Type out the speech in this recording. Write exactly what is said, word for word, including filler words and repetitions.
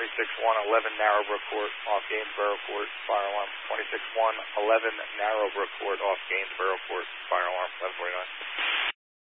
twenty-six one eleven Narrowbrook Court off Gainsborough Court. Fire alarm twenty-six one eleven Narrowbrook Court off Gainsborough.